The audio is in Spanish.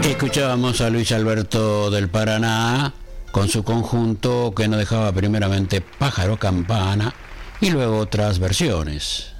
Escuchábamos a Luis Alberto del Paraná con su conjunto que nos dejaba primeramente Pájaro Campana y luego otras versiones.